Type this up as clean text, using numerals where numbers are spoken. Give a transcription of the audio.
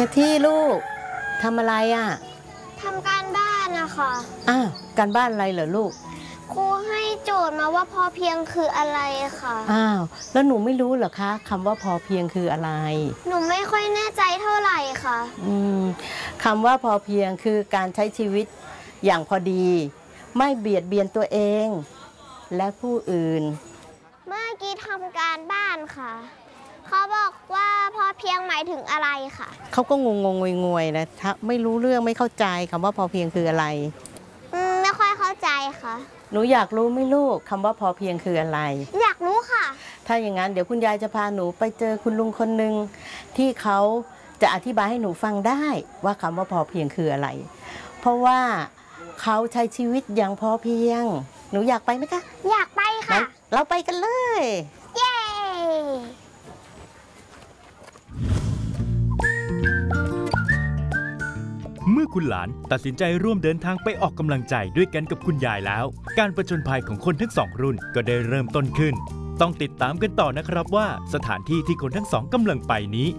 ที่ลูกทำอะไรอ่ะทำการบ้านนะคะอ้าวการบ้านอะไรเหรอลูกครูให้โจทย์มาว่าพอเพียงคืออะไรค่ะอ้าวแล้วหนูไม่รู้เหรอคะคำว่าพอเพียงคืออะไรหนูไม่ค่อยแน่ใจเท่าไหร่ค่ะคำว่าพอเพียงคือการใช้ชีวิตอย่างพอดีไม่เบียดเบียนตัวเองและผู้อื่นเมื่อกี้ทำการบ้านค่ะเขาบอกว่าพอเพียงหมายถึงอะไรค่ะเขาก็งงงวยๆนะไม่รู้เรื่องไม่เข้าใจคำว่าพอเพียงคืออะไรไม่ค่อยเข้าใจค่ะหนูอยากรู้ไหมลูกคำว่าพอเพียงคืออะไรอยากรู้ค่ะถ้าอย่างนั้นเดี๋ยวคุณยายจะพาหนูไปเจอคุณลุงคนหนึ่งที่เขาจะอธิบายให้หนูฟังได้ว่าคำว่าพอเพียงคืออะไรเพราะว่าเขาใช้ชีวิตอย่างพอเพียงหนูอยากไปไหมคะอยากไปค่ะเราไปกันเลยเย้เมื่อคุณหลานตัดสินใจร่วมเดินทางไปออกกำลังใจด้วยกันกับคุณยายแล้วการผจญภัยของคนทั้งสองรุ่นก็ได้เริ่มต้นขึ้นต้องติดตามกันต่อนะครับว่าสถานที่ที่คนทั้งสองกำลังไปนี้